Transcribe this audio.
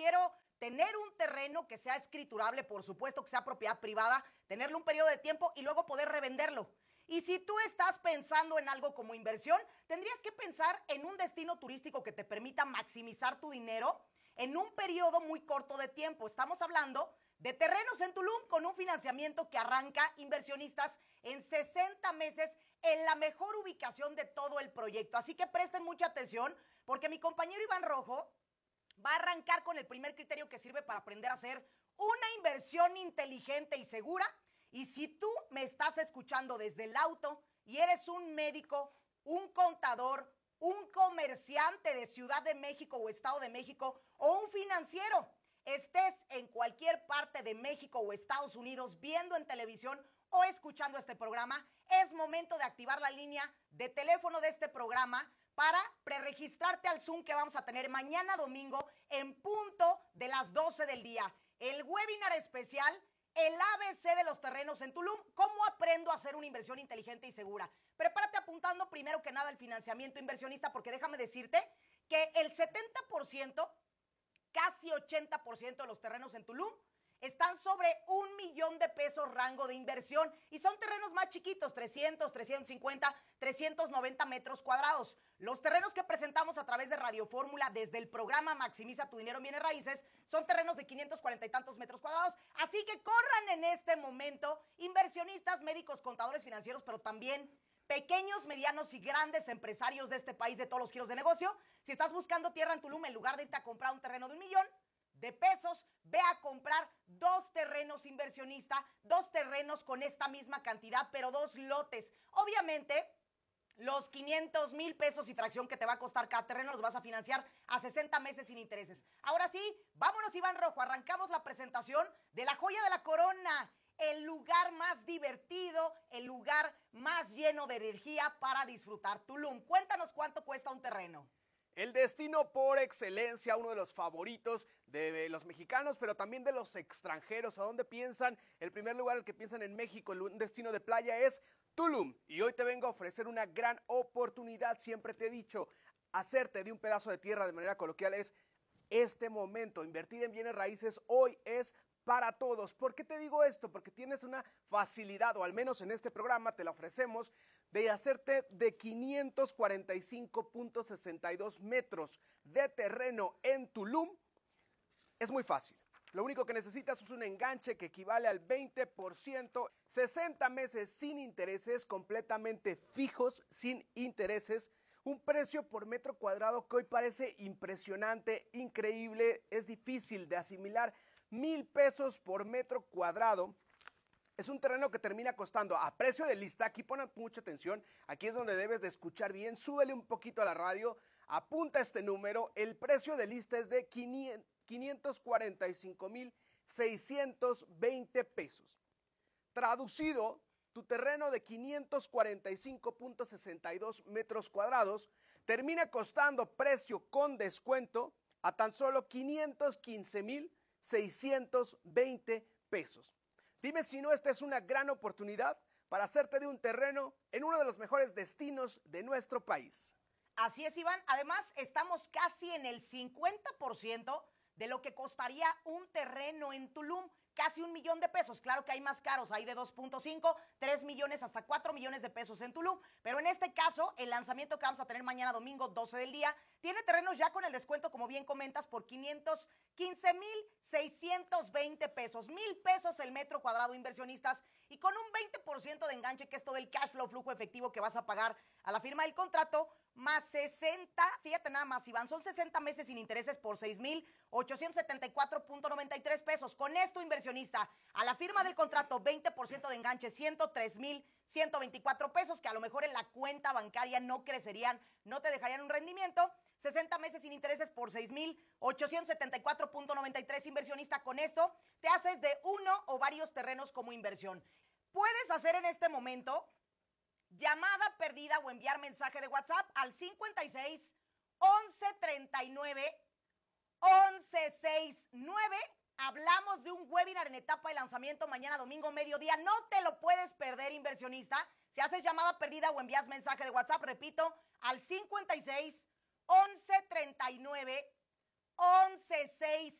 quiero tener un terreno que sea escriturable, por supuesto que sea propiedad privada, tenerlo un periodo de tiempo y luego poder revenderlo. Y si tú estás pensando en algo como inversión, tendrías que pensar en un destino turístico que te permita maximizar tu dinero en un periodo muy corto de tiempo. Estamos hablando de terrenos en Tulum con un financiamiento que arranca inversionistas en 60 meses en la mejor ubicación de todo el proyecto. Así que presten mucha atención porque mi compañero Iván Rojo va a arrancar con el primer criterio que sirve para aprender a hacer una inversión inteligente y segura. Y si tú me estás escuchando desde el auto y eres un médico, un contador, un comerciante de Ciudad de México o Estado de México o un financiero, estés en cualquier parte de México o Estados Unidos viendo en televisión o escuchando este programa, es momento de activar la línea de teléfono de este programa para preregistrarte al Zoom que vamos a tener mañana domingo en punto de las 12 del día. El webinar especial, el ABC de los terrenos en Tulum, ¿cómo aprendo a hacer una inversión inteligente y segura? Prepárate apuntando primero que nada el financiamiento inversionista, porque déjame decirte que el 70%, casi 80% de los terrenos en Tulum están sobre $1 millón de pesos rango de inversión y son terrenos más chiquitos, 300, 350, 390 metros cuadrados. Los terrenos que presentamos a través de Radio Fórmula desde el programa Maximiza tu Dinero en Bienes Raíces son terrenos de 540 y tantos metros cuadrados, así que corran en este momento inversionistas, médicos, contadores financieros, pero también pequeños, medianos y grandes empresarios de este país de todos los giros de negocio. Si estás buscando tierra en Tulum, en lugar de irte a comprar un terreno de $1 millón de pesos, ve a comprar 2 terrenos inversionista, 2 terrenos con esta misma cantidad, pero 2 lotes. Obviamente, los 500,000 pesos y fracción que te va a costar cada terreno los vas a financiar a 60 meses sin intereses. Ahora sí, vámonos Iván Rojo, arrancamos la presentación de la joya de la corona, el lugar más divertido, el lugar más lleno de energía para disfrutar Tulum. Cuéntanos cuánto cuesta un terreno. El destino por excelencia, uno de los favoritos de los mexicanos, pero también de los extranjeros. ¿A dónde piensan? El primer lugar al que piensan en México, un destino de playa es Tulum. Y hoy te vengo a ofrecer una gran oportunidad. Siempre te he dicho, hacerte de un pedazo de tierra de manera coloquial es este momento. Invertir en bienes raíces hoy es para todos. ¿Por qué te digo esto? Porque tienes una facilidad, o al menos en este programa te la ofrecemos, de hacerte de 545.62 metros de terreno en Tulum. Es muy fácil. Lo único que necesitas es un enganche que equivale al 20%, 60 meses sin intereses, completamente fijos, sin intereses. Un precio por metro cuadrado que hoy parece impresionante, increíble, es difícil de asimilar. 1,000 pesos por metro cuadrado. Es un terreno que termina costando a precio de lista. Aquí ponen mucha atención. Aquí es donde debes de escuchar bien. Súbele un poquito a la radio. Apunta este número. El precio de lista es de 545,620 pesos. Traducido, tu terreno de 545.62 metros cuadrados termina costando precio con descuento a tan solo 515,620 pesos. Dime si no, esta es una gran oportunidad para hacerte de un terreno en uno de los mejores destinos de nuestro país. Así es, Iván. Además, estamos casi en el 50% de lo que costaría un terreno en Tulum. Casi $1 millón de pesos. Claro que hay más caros, hay de 2.5, 3 millones hasta 4 millones de pesos en Tulum. Pero en este caso, el lanzamiento que vamos a tener mañana domingo 12 del día, tiene terrenos ya con el descuento, como bien comentas, por 515,620 pesos. 1,000 pesos el metro cuadrado inversionistas y con un 20% de enganche, que es todo el cash flow, flujo efectivo que vas a pagar a la firma del contrato, más 60, fíjate nada más, Iván, son 60 meses sin intereses por 6,874.93 pesos. Con esto, inversionista, a la firma del contrato, 20% de enganche, 103,124 pesos, que a lo mejor en la cuenta bancaria no crecerían, no te dejarían un rendimiento. 60 meses sin intereses por 6,874.93, inversionista. Con esto te haces de uno o varios terrenos como inversión. Puedes hacer en este momento llamada perdida o enviar mensaje de WhatsApp al 56 11 39 11 69. Hablamos de un webinar en etapa de lanzamiento mañana domingo mediodía. No te lo puedes perder, inversionista. Si haces llamada perdida o envías mensaje de WhatsApp, repito, al 56 11 39 11